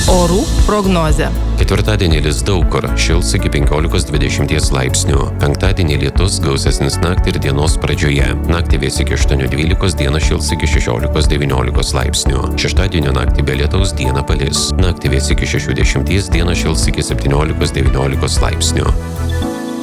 Orų prognozė. Ketvirtadienį lis daug kur, šils iki 15–20 laipsnių. Penktadienį lietus gausesnis naktį ir dienos pradžioje. Naktį vės iki 8–12, dieną šils iki 16–19 laipsnių. Šeštadienio naktį be lietaus dieną palis. Naktį vės iki 60, dieną šils iki 17–19 laipsnių.